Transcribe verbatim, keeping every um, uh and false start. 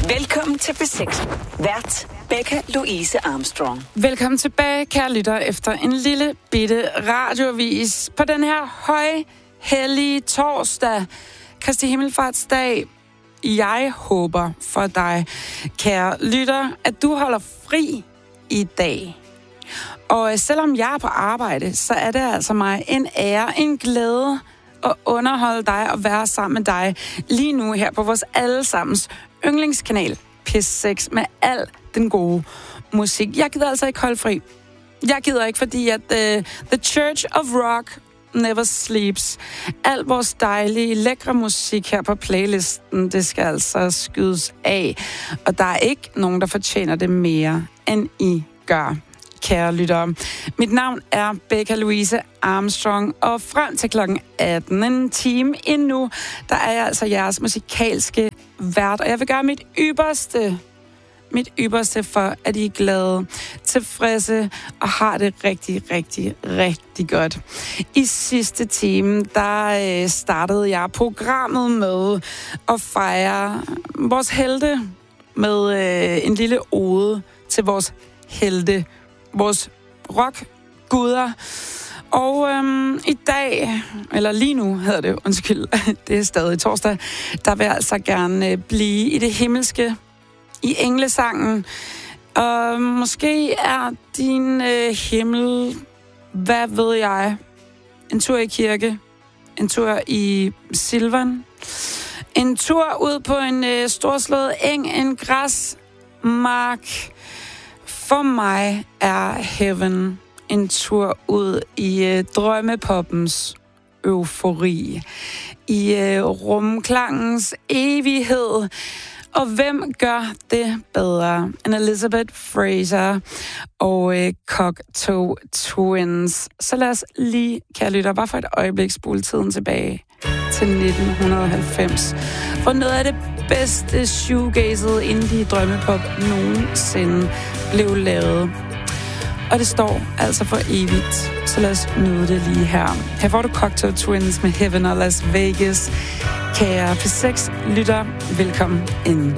Velkommen til P seks. Vært Becca Louise Armstrong. Velkommen tilbage, kære lytter, efter en lille bitte radiovis på den her højhellige torsdag, Kristi Himmelfartsdag. Jeg håber for dig, kære lytter, at du holder fri i dag. Og selvom jeg er på arbejde, så er det altså mig en ære, en glæde at underholde dig og være sammen med dig lige nu her på vores allesammens yndlingskanal P seks med al den gode musik. Jeg gider altså ikke holde fri. Jeg gider ikke, fordi at uh, The Church of Rock never sleeps. Al vores dejlige, lækre musik her på playlisten, det skal altså skydes af. Og der er ikke nogen, der fortjener det mere, end I gør, kære lyttere. Mit navn er Becca Louise Armstrong, og frem til klokken atten, en time endnu, der er jeg altså jeres musikalske vært, og jeg vil gøre mit ypperste, mit ypperste for, at I er glade, tilfredse og har det rigtig, rigtig, rigtig godt. I sidste time, der startede jeg programmet med at fejre vores helte med en lille ode til vores helte, vores rockguder. Og øhm, i dag, eller lige nu hedder det, undskyld, det er stadig torsdag, der vil jeg altså gerne blive i det himmelske, i englesangen. Og måske er din øh, himmel, hvad ved jeg, en tur i kirke, en tur i Silvan, en tur ud på en øh, storslået eng, en græsmark. For mig er heaven en tur ud i øh, drømmepoppens eufori, i øh, rumklangens evighed. Og hvem gør det bedre end Elizabeth Fraser og øh, Cocteau Twins? Så lad os lige, kære lytter, bare for et øjeblik spole tiden tilbage til nitten halvfems. For noget af det bedste shoegazede indie drømmepop nogensinde blev lavet. Og det står altså for evigt. Så lad os nyde det lige her. Her får du Cocteau Twins med Heaven og Las Vegas. Kære P seks lytter, velkommen ind.